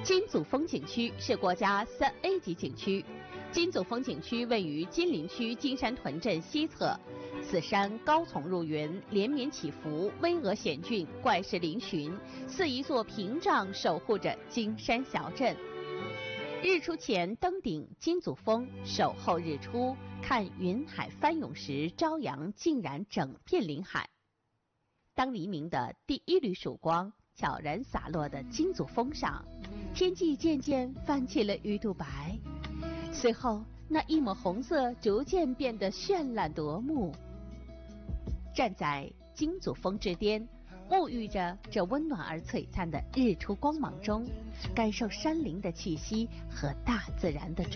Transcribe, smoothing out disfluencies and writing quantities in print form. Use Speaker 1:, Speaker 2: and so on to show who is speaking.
Speaker 1: 金祖峰景区是国家3A 级景区。金祖峰景区位于金陵区金山屯镇西侧，此山高耸入云，连绵起伏，巍峨险峻，怪石嶙峋，似一座屏障守护着金山小镇。日出前登顶金祖峰，守候日出，看云海翻涌时，朝阳浸染整片林海。当黎明的第一缕曙光悄然洒落的金祖峰上，天际渐渐泛起了鱼肚白，随后那一抹红色逐渐变得绚烂夺目。站在金祖峰之巅，沐浴着这温暖而璀璨的日出光芒中，感受山林的气息和大自然的